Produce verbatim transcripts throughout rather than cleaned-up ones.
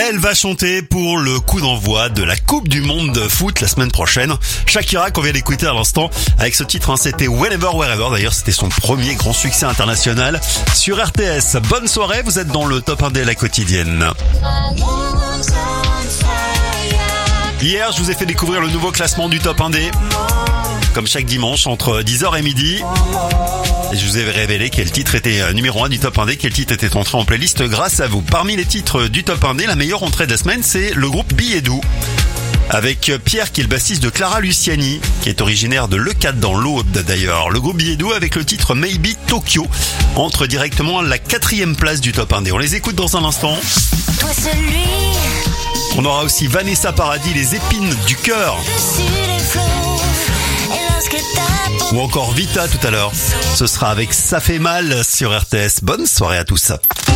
Elle va chanter pour le coup d'envoi de la Coupe du Monde de foot la semaine prochaine. Shakira, qu'on vient d'écouter à l'instant avec ce titre, hein, c'était Whenever, Wherever. D'ailleurs, c'était son premier grand succès international sur R T S. Bonne soirée, vous êtes dans le top un D La Quotidienne. Hier, je vous ai fait découvrir le nouveau classement du top un D. Comme chaque dimanche, entre dix heures et midi. Et je vous ai révélé quel titre était numéro un du top un D, quel titre était entré en playlist grâce à vous. Parmi les titres du top un D, la meilleure entrée de la semaine, c'est le groupe Billet-Doux. Avec Pierre, qui est le bassiste de Clara Luciani, qui est originaire de Leucate dans l'Aude d'ailleurs. Le groupe Billet-Doux avec le titre Maybe Tokyo entre directement à la quatrième place du top un D. On les écoute dans un instant. Toi celui On aura aussi Vanessa Paradis, Les épines du cœur. Ou encore Vita tout à l'heure. Ce sera avec Ça fait mal sur R T S. Bonne soirée à tous.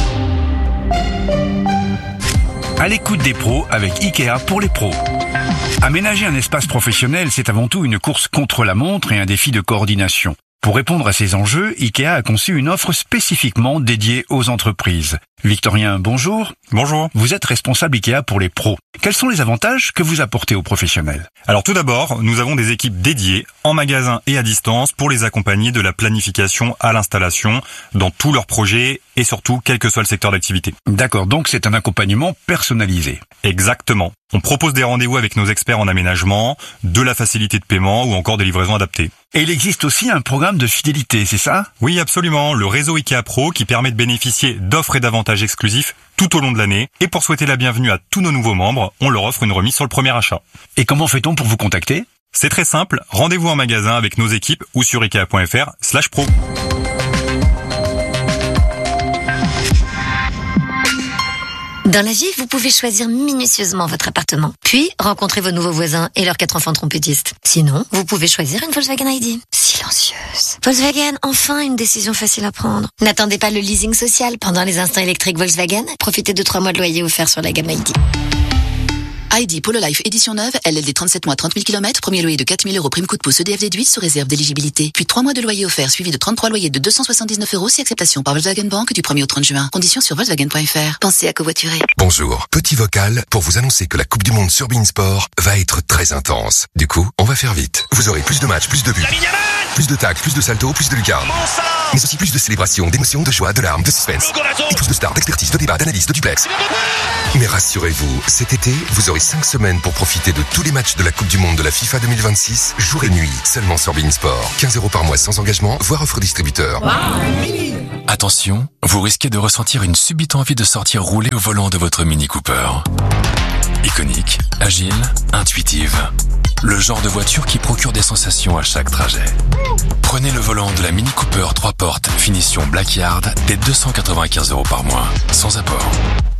À l'écoute des pros avec Ikea pour les pros. Aménager un espace professionnel, c'est avant tout une course contre la montre et un défi de coordination. Pour répondre à ces enjeux, Ikea a conçu une offre spécifiquement dédiée aux entreprises. Victorien, bonjour. Bonjour. Vous êtes responsable Ikea pour les pros. Quels sont les avantages que vous apportez aux professionnels ? Alors tout d'abord, nous avons des équipes dédiées en magasin et à distance pour les accompagner de la planification à l'installation dans tous leurs projets et surtout quel que soit le secteur d'activité. D'accord, donc c'est un accompagnement personnalisé. Exactement. On propose des rendez-vous avec nos experts en aménagement, de la facilité de paiement ou encore des livraisons adaptées. Et il existe aussi un programme de fidélité, c'est ça ? Oui, absolument. Le réseau Ikea Pro qui permet de bénéficier d'offres et d'avantages exclusifs tout au long de l'année. Et pour souhaiter la bienvenue à tous nos nouveaux membres, on leur offre une remise sur le premier achat. Et comment fait-on pour vous contacter ? C'est très simple. Rendez-vous en magasin avec nos équipes ou sur ikea.fr slash pro. Dans la vie, vous pouvez choisir minutieusement votre appartement, puis rencontrer vos nouveaux voisins et leurs quatre enfants trompettistes. Sinon, vous pouvez choisir une Volkswagen I D. Silencieuse. Volkswagen, enfin une décision facile à prendre. N'attendez pas le leasing social pendant les instants électriques Volkswagen. Profitez de trois mois de loyer offerts sur la gamme I D. I D Polo Life édition neuve, L L D trente-sept mois, trente mille kilomètres, premier loyer de quatre mille euros, prime coup de pouce, E D F déduit sous réserve d'éligibilité. Puis trois mois de loyer offert suivi de trente-trois loyers de deux cent soixante-dix-neuf euros si acceptation par Volkswagen Bank du premier au trente juin. Conditions sur Volkswagen point F R. Pensez à covoiturer. Bonjour, petit vocal pour vous annoncer que la Coupe du Monde sur Beansport va être très intense. Du coup, on va faire vite. Vous aurez plus de matchs, plus de buts, plus de tacles, plus de saltos, plus de lucarnes. Mais aussi plus de célébrations, d'émotions, de joie, de larmes, de suspense. Et plus de stars, d'expertise, de débat, d'analyse, de duplex. Mais rassurez-vous, cet été, vous aurez cinq semaines pour profiter de tous les matchs de la Coupe du Monde de la FIFA deux mille vingt-six, jour et nuit, seulement sur Beansport. quinze euros par mois sans engagement, voire offre distributeur. Attention, vous risquez de ressentir une subite envie de sortir rouler au volant de votre Mini Cooper. Iconique, agile, intuitive. Le genre de voiture qui procure des sensations à chaque trajet. Prenez le volant de la Mini Cooper trois portes, finition Blackyard, dès deux cent quatre-vingt-quinze euros par mois, sans apport.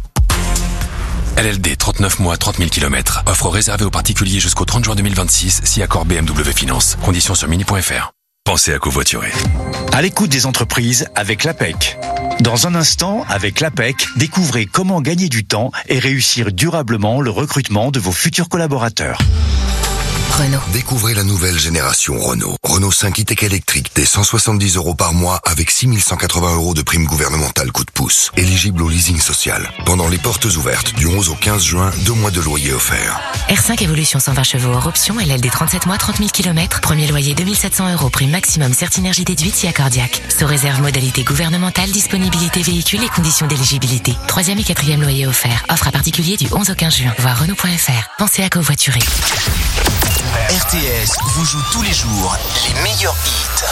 L L D trente-neuf mois, trente mille kilomètres. Offre réservée aux particuliers jusqu'au trente juin deux mille vingt-six, si accord B M W Finance. Conditions sur mini point F R. Pensez à covoiturer. À l'écoute des entreprises avec l'A P E C. Dans un instant, avec l'A P E C, découvrez comment gagner du temps et réussir durablement le recrutement de vos futurs collaborateurs. Renault. Découvrez la nouvelle génération Renault. Renault cinq e-Tech électrique dès cent soixante-dix euros par mois avec six mille cent quatre-vingts euros de prime gouvernementale coup de pouce. Éligible au leasing social. Pendant les portes ouvertes du onze au quinze juin, deux mois de loyer offerts. R cinq Evolution cent vingt chevaux hors option, L L D trente-sept mois, trente mille kilomètres. Premier loyer deux mille sept cents euros, prime maximum Certinergie déduite si accordiaque. Sous réserve modalité gouvernementale, disponibilité véhicule et conditions d'éligibilité. Troisième et quatrième loyer offert. Offre à particulier du onze au quinze juin. Voir Renault point F R. Pensez à covoiturer. R T S vous joue tous les jours les meilleurs hits.